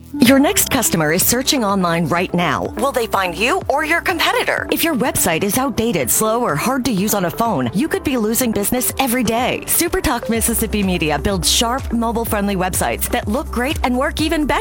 Your next customer is searching online right now. Will they find you or your competitor? If your website is outdated, slow, or hard to use on a phone, you could be losing business every day. SuperTalk Mississippi Media builds sharp, mobile-friendly websites that look great and work even better.